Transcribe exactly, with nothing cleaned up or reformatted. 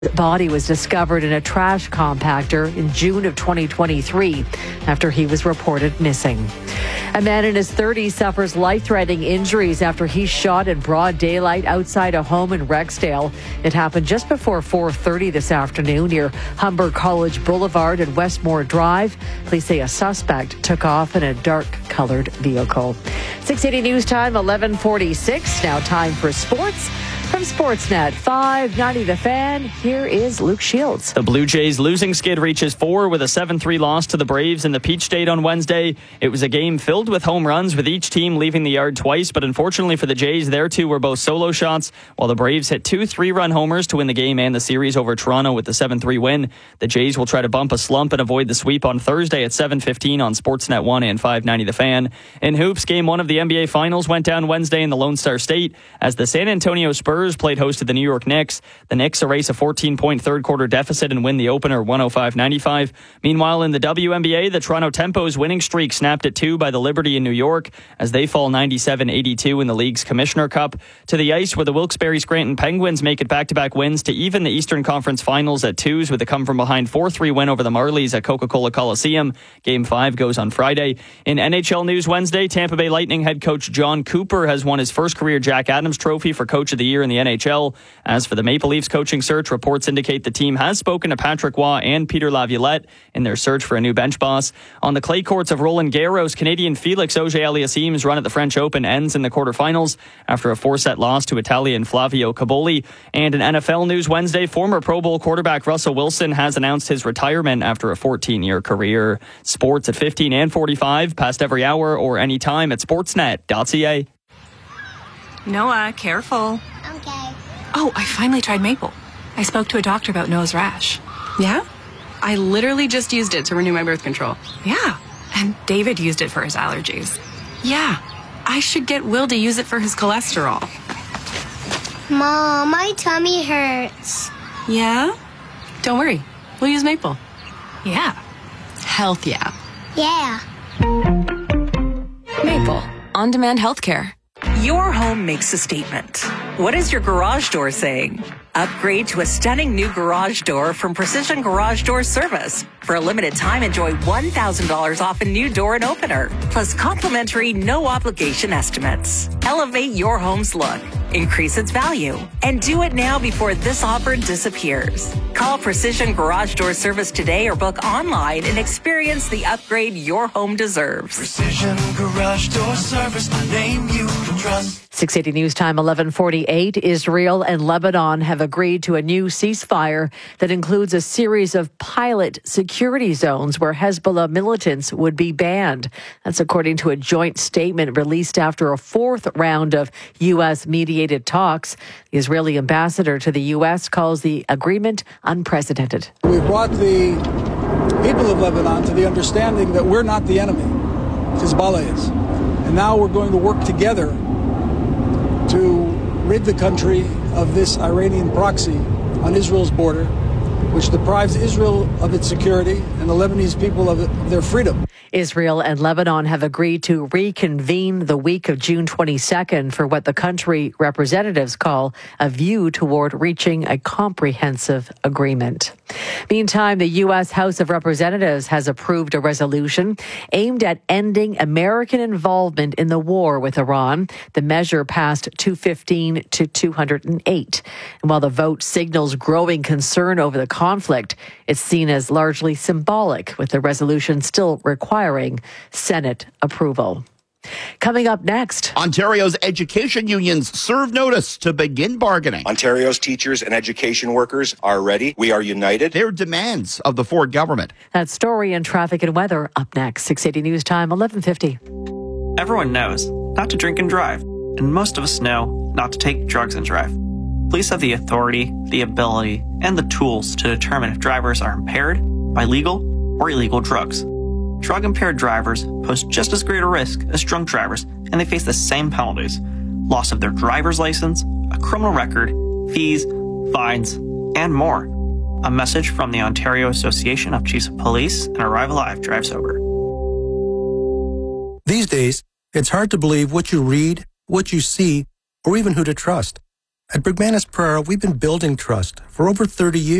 body was discovered in a trash compactor in June of twenty twenty-three after he was reported missing. A man in his thirties suffers life-threatening injuries after he shot in broad daylight outside a home in Rexdale. It happened just before four thirty this afternoon near Humber College Boulevard and Westmore Drive. Police say a suspect took off in a dark-colored vehicle. six eighty News Time, eleven forty-six. Now time for sports. From Sportsnet five ninety The Fan, here is Luke Shields. The Blue Jays losing skid reaches four with a seven three loss to the Braves in the Peach State on Wednesday. It was a game filled with home runs, with each team leaving the yard twice, but unfortunately for the Jays, their two were both solo shots, while the Braves hit two three-run homers to win the game and the series over Toronto with the seven three win. The Jays will try to bump a slump and avoid the sweep on Thursday at seven fifteen on Sportsnet one and five ninety The Fan. In hoops, game one of the N B A Finals went down Wednesday in the Lone Star State as the San Antonio Spurs played host to the New York Knicks. The Knicks erase a fourteen-point third-quarter deficit and win the opener one oh five ninety-five. Meanwhile, in the W N B A, the Toronto Tempo's winning streak snapped at two by the Liberty in New York as they fall ninety-seven eighty-two in the league's Commissioner Cup. To the ice, where the Wilkes-Barre-Scranton Penguins make it back-to-back wins to even the Eastern Conference Finals at twos with a come-from-behind four three win over the Marlies at Coca-Cola Coliseum. Game five goes on Friday. In N H L news Wednesday, Tampa Bay Lightning head coach John Cooper has won his first career Jack Adams Trophy for Coach of the Year in the N H L. As for the Maple Leafs coaching search, reports indicate the team has spoken to Patrick Waugh and Peter Laviolette in their search for a new bench boss. On the clay courts of Roland Garros, Canadian Felix Auger-Aliassime's run at the French Open ends in the quarterfinals after a four-set loss to Italian Flavio Caboli. And in N F L news Wednesday, former Pro Bowl quarterback Russell Wilson has announced his retirement after a fourteen-year career. Sports at fifteen and forty-five, past every hour or anytime at sportsnet dot c a. Noah, careful. Okay. Oh, I finally tried Maple. I spoke to a doctor about nose rash. Yeah? I literally just used it to renew my birth control. Yeah. And David used it for his allergies. Yeah. I should get Will to use it for his cholesterol. Mom, my tummy hurts. Yeah? Don't worry. We'll use Maple. Yeah. Health, yeah. Yeah. Maple. On-demand healthcare. Your home makes a statement. What is your garage door saying? Upgrade to a stunning new garage door from Precision Garage Door Service. For a limited time, enjoy one thousand dollars off a new door and opener, plus complimentary no-obligation estimates. Elevate your home's look, increase its value, and do it now before this offer disappears. Call Precision Garage Door Service today or book online and experience the upgrade your home deserves. Precision Garage Door Service, the name you can trust. six eighty News Time, eleven forty-eight. Israel and Lebanon have agreed to a new ceasefire that includes a series of pilot security zones where Hezbollah militants would be banned. That's according to a joint statement released after a fourth round of U S mediated talks. The Israeli ambassador to the U S calls the agreement unprecedented. We brought the people of Lebanon to the understanding that we're not the enemy. Hezbollah is. And now we're going to work together to rid the country of this Iranian proxy on Israel's border, which deprives Israel of its security and the Lebanese people of, it, of their freedom. Israel and Lebanon have agreed to reconvene the week of June twenty-second for what the country representatives call a view toward reaching a comprehensive agreement. Meantime, the U S House of Representatives has approved a resolution aimed at ending American involvement in the war with Iran. The measure passed two fifteen to two hundred eight. And while the vote signals growing concern over the conflict, it's seen as largely symbolic, with the resolution still requiring Senate approval. Coming up next, Ontario's education unions serve notice to begin bargaining. Ontario's teachers and education workers are ready. We are united. Their demands of the Ford government. That story and traffic and weather up next. six eighty News Time, eleven fifty. Everyone knows not to drink and drive, and most of us know not to take drugs and drive. Police have the authority, the ability, and the tools to determine if drivers are impaired by legal or illegal drugs. Drug-impaired drivers pose just as great a risk as drunk drivers, and they face the same penalties: loss of their driver's license, a criminal record, fees, fines, and more. A message from the Ontario Association of Chiefs of Police and Arrive Alive Drive Sober. These days, it's hard to believe what you read, what you see, or even who to trust. At Bergmanis Pereira, we've been building trust for over thirty years.